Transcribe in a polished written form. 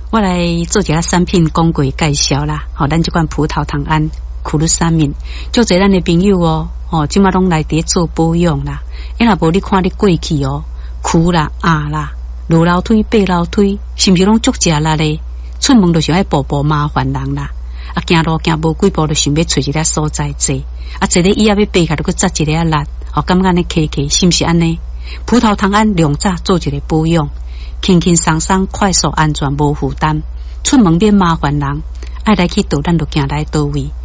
我来做一下产品广告介绍啦。咱这款葡萄糖胺苦鲁沙敏，就侪咱的朋友即马拢来伫做保养啦。若无你看你过去苦啦、啦、落楼梯、爬楼梯，是毋是拢足食力咧？出门就想要步步麻烦人啦。行路行无几步就想要找一个所在坐，坐咧椅仔要爬起来，就去扎一个力，感觉安尼骑骑，是毋是安尼？葡萄糖胺两早做一个保养，轻轻松松、快速、安全、无负担，出门免麻烦人，爱来去倒咱就行来倒位。